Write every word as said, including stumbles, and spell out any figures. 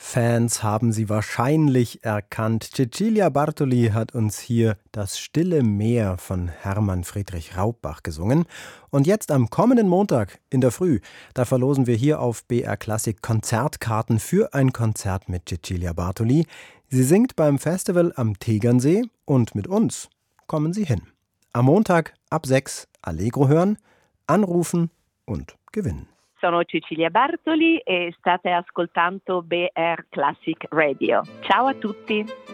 Fans haben sie wahrscheinlich erkannt. Cecilia Bartoli hat uns hier das Stille Meer von Hermann Friedrich Raubbach gesungen. Und jetzt am kommenden Montag in der Früh, da verlosen wir hier auf B R Klassik Konzertkarten für ein Konzert mit Cecilia Bartoli. Sie singt beim Festival am Tegernsee und mit uns kommen Sie hin. Am Montag ab sechs Allegro hören, anrufen und gewinnen. Sono Cecilia Bartoli e state ascoltando B R Classic Radio. Ciao a tutti!